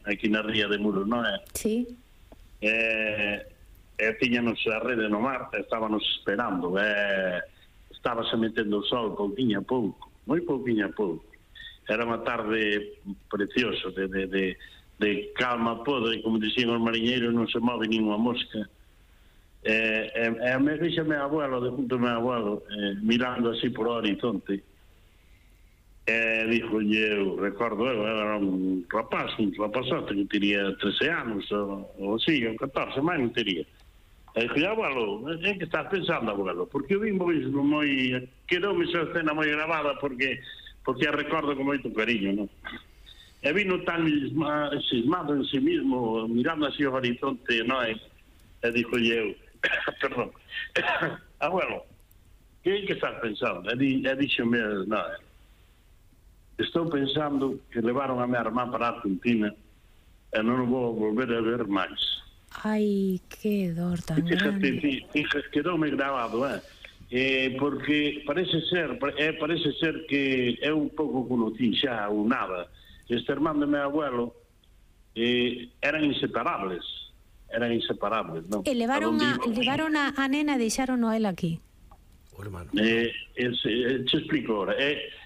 aquí na ría de Muros, non é? Sí. Tiñanos a rede no mar, estábamos esperando, estábase metendo o sol pouquinho a pouco, moi pouquinho a pouco. Era unha tarde preciosa, de calma podre, como dicían os mariñeiros, non se move nin unha mosca. Me vexe meu abuelo, de junto ao meu abuelo, mirando así por o horizonte, dixo eu, recordo eu, era un rapazote que teria 13 anos ou así, ou 14, máis non teria. Dixo, abuelo, en que estás pensando, abuelo? Porque eu vimos moi, quedoume esa escena moi grabada porque a recordo con moito cariño, non? E vino tan cismado en sí mismo, mirando así o horizonte, non é? E dixo eu, perdón, abuelo, que estás pensando? E dixo-me, non é? Estou pensando que levaron a minha irmã para a Argentina e non o vou volver a ver máis. Ai, que dor tan grande. Fíjate, quedoume grabado, porque parece ser que é un pouco conocí xa ou nada. Este irmán de meu abuelo eran inseparables, non? E levaron a nena e deixaron a él aquí. O hermano. Te explico ahora.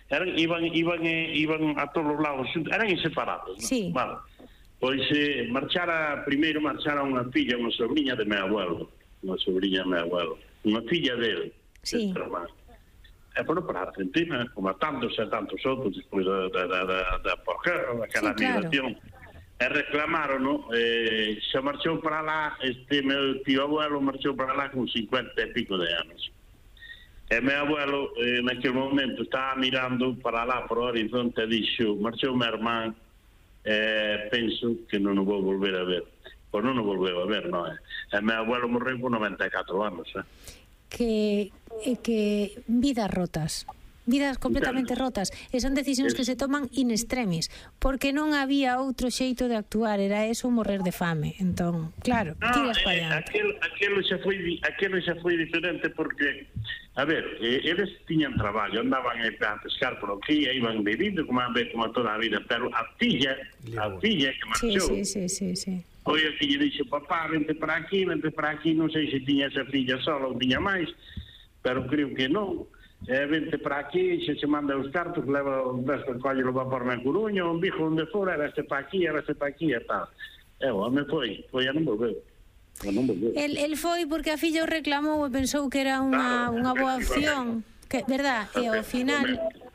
Iban a todos os lados, eran inseparables, non? Sí. Vale. Pois primeiro marchara unha filla, unha sobrinha de meu abuelo, unha filla dele, sí. E foron para a Argentina, como a tantos e tantos outros, despois da porguerra, daquela migración, e reclamaron, no? Xa marchou para lá, meu tío abuelo marchou para lá con 50 e pico de anos. E meu abuelo, naquele momento, estaba mirando para lá, por o horizonte, e dixo, marchou meu irmán, penso que non o vou volver a ver. Pois non o volveu a ver, non é? E meu abuelo morreu por 94 anos, Que vidas rotas, vidas completamente rotas, e son decisións que se toman in extremis, porque non había outro xeito de actuar, era eso, morrer de fame. Entón, claro, tiras para allá. Aquilo xa foi diferente porque, a ver, eles tiñan traballo, andaban a pescar por aquí, iban bebindo como toda a vida, pero a filla que marchou, sí. Foi a filla dixo, papá, vente para aquí, non sei se tiña esa filla sola ou tiña máis, pero creo que non. Vente para aquí, se manda os cartos, leva o resto, colle, lo va por na Coruña, un bijo onde fora, era este para aquí e tal. O home foi a non volveu. El foi porque a filla o reclamou e pensou que era unha boa opción, que, verdad? E ao final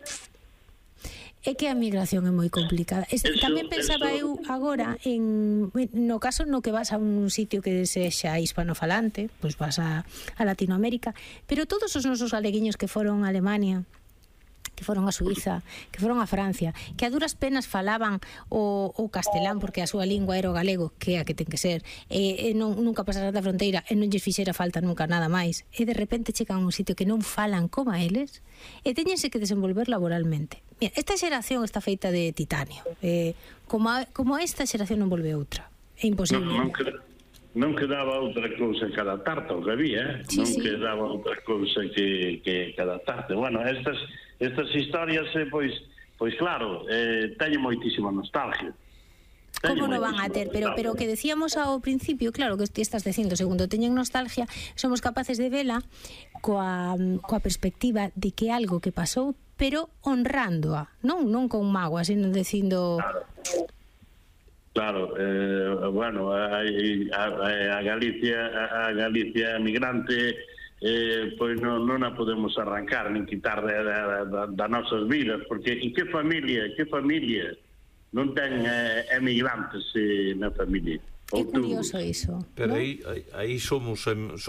é que a migración é moi complicada. Tamén pensaba eu agora no caso no que vas a un sitio que sexa hispanofalante, pois vas a Latinoamérica, pero todos os nosos galeguiños que foron a Alemania, que foron a Suiza, que foron a Francia, que a duras penas falaban o castelán porque a súa lingua era o galego, que é a que ten que ser, nunca pasaran da fronteira e non lles fixera falta nunca nada máis, e de repente chegan a un sitio que non falan como a eles e teñense que desenvolver laboralmente. Mira, esta xeración está feita de titanio, como esta xeración non volve outra, é imposible. Non quedaba outra cousa que adaptarte ao que había, non quedaba outra cousa que adaptarte. Bueno, estas historias, pois claro, teñen moitísima nostalgia. Como non van a ter, pero o que decíamos ao principio, claro, que ti estás dicindo, segundo teñen nostalgia, somos capaces de vela coa perspectiva de que algo que pasou, pero honrándoa, non con mágoa, sino dicindo... Claro, bueno, a Galicia migrante, pois non a podemos arrancar nin quitar das nosas vidas, porque en que familia non ten emigrantes na familia? É curioso iso. Pero aí somos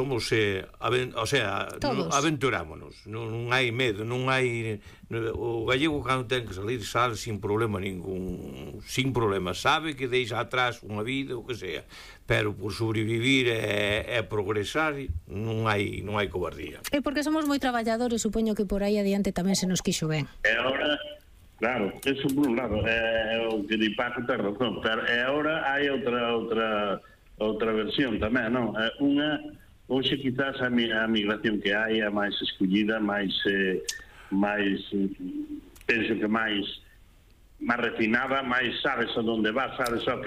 aventurámonos, non hai medo, non hai... O gallego cando ten que salir sale sin problema ningún, sin problema, sabe que deixa atrás unha vida ou que sea, pero por sobrevivir e progresar non hai cobardía. É porque somos moi traballadores, supoño que por aí adiante tamén se nos quixo ben. E agora, claro, eso por un lado, o que di Paco ten razón, pero agora hai outra versión tamén, non? Hoxe quizás a migración que hai é máis escollida, máis penso que máis refinada, máis sabes a onde vas, sabes o que